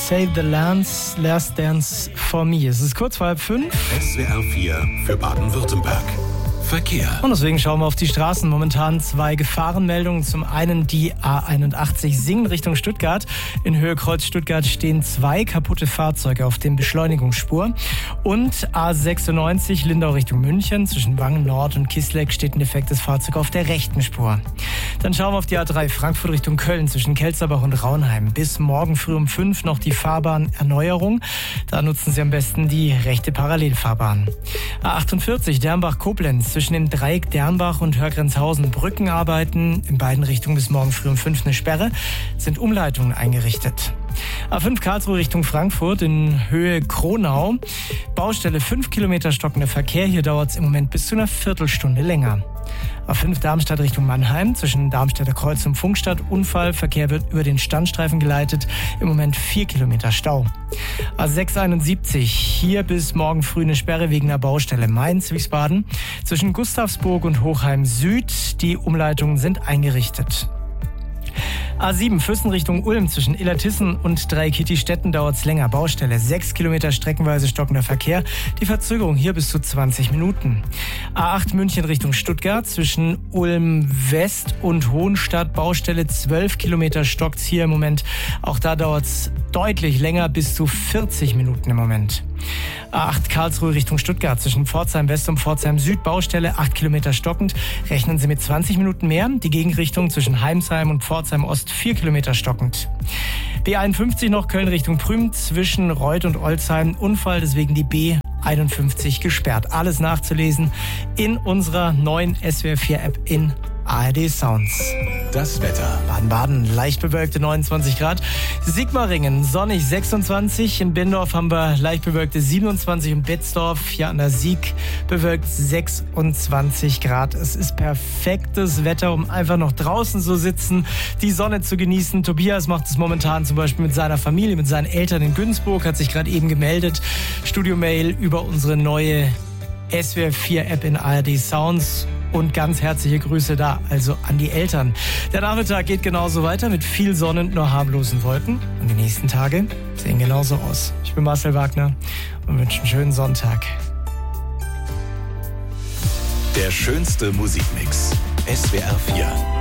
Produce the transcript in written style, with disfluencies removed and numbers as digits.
Save the Last Dance for Me. Es ist kurz vor 4:30. SWR 4 für Baden-Württemberg. Verkehr. Und deswegen schauen wir auf die Straßen. Momentan 2 Gefahrenmeldungen. Zum einen die A81 Singen Richtung Stuttgart. In Höhe Kreuz Stuttgart stehen 2 kaputte Fahrzeuge auf dem Beschleunigungsspur. Und A96 Lindau Richtung München. Zwischen Wangen Nord und Kisleck steht ein defektes Fahrzeug auf der rechten Spur. Dann schauen wir auf die A3 Frankfurt Richtung Köln zwischen Kelzerbach und Raunheim. Bis morgen früh um 5 noch die Fahrbahnerneuerung. Da nutzen Sie am besten die rechte Parallelfahrbahn. A48 Dernbach-Koblenz zwischen dem Dreieck Dernbach und Hörgrenzhausen Brückenarbeiten. In beiden Richtungen bis morgen früh um 5 eine Sperre. Sind Umleitungen eingerichtet. A5 Karlsruhe Richtung Frankfurt in Höhe Kronau. Baustelle 5 Kilometer stockender Verkehr. Hier dauert es im Moment bis zu einer Viertelstunde länger. A5 Darmstadt Richtung Mannheim zwischen Darmstädter Kreuz und Funkstadt. Unfall, Verkehr wird über den Standstreifen geleitet. Im Moment 4 Kilometer Stau. A671 hier bis morgen früh eine Sperre wegen einer Baustelle. Mainz-Wiesbaden zwischen Gustavsburg und Hochheim Süd. Die Umleitungen sind eingerichtet. A7 Füssen Richtung Ulm zwischen Illertissen und Dreieck-Hitti-Stetten dauert es länger. Baustelle 6 Kilometer streckenweise stockender Verkehr. Die Verzögerung hier bis zu 20 Minuten. A8 München Richtung Stuttgart zwischen Ulm West und Hohenstadt. Baustelle 12 Kilometer stockt's hier im Moment. Auch da dauert es deutlich länger, bis zu 40 Minuten im Moment. A8 Karlsruhe Richtung Stuttgart zwischen Pforzheim West und Pforzheim Süd. Baustelle 8 Kilometer stockend. Rechnen Sie mit 20 Minuten mehr. Die Gegenrichtung zwischen Heimsheim und Pforzheim Ost 4 Kilometer stockend. B51 noch Köln Richtung Prüm zwischen Reuth und Olzheim. Unfall, deswegen die B51 gesperrt. Alles nachzulesen in unserer neuen SWR 4 App in ARD Sounds. Das Wetter. Baden-Baden, leicht bewölkte 29 Grad. Sigmaringen, sonnig 26. In Bindorf haben wir leicht bewölkte 27 und Betzdorf hier an der Sieg bewölkt 26 Grad. Es ist perfektes Wetter, um einfach noch draußen zu sitzen, die Sonne zu genießen. Tobias macht es momentan zum Beispiel mit seiner Familie, mit seinen Eltern in Günzburg, hat sich gerade eben gemeldet. Studio-Mail über unsere neue SWR 4 App in ARD Sounds. Und ganz herzliche Grüße da, also an die Eltern. Der Nachmittag geht genauso weiter mit viel Sonne und nur harmlosen Wolken. Und die nächsten Tage sehen genauso aus. Ich bin Marcel Wagner und wünsche einen schönen Sonntag. Der schönste Musikmix. SWR 4.